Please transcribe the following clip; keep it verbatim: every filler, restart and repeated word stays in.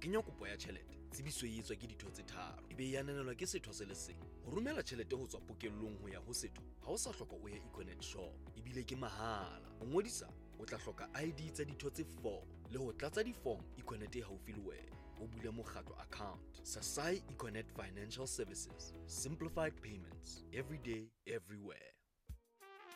kenya kopo ya tjhelete, tsebiso e etswa ke ditho tse tharo, ebe e ananelwa ke setho se le seng. Ho romela tjhelete ho tswa pokellong ho ya ho setho, ha o sa hloka o ye Econet shop, ebile ke mahala. Ho ngodisa, o tla hloka I D tsa ditho tse four le ho tlatsa di-form Econet e haufi le wena. O bule mokgatlo account. Sasai Econet Financial Services. Simplified payments. Every day, everywhere.